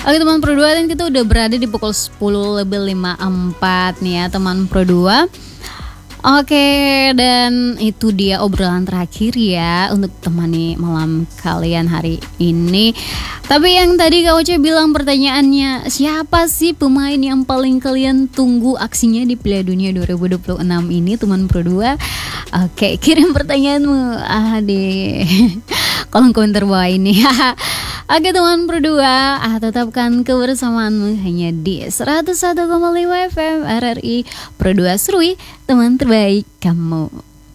Oke teman Pro 2, dan kita udah berada di pukul 10 lebih 54 nih ya teman Pro 2. Oke, dan itu dia obrolan terakhir ya untuk temani malam kalian hari ini. Tapi yang tadi Kak Oce bilang pertanyaannya, siapa sih pemain yang paling kalian tunggu aksinya di Piala Dunia 2026 ini teman Pro 2? Oke, kirim pertanyaanmu di kolom komentar bawah ini. Oke teman Pro 2, tetapkan kebersamaanmu hanya di 101,5 FM RRI Pro 2 Serui, teman terbaik kamu.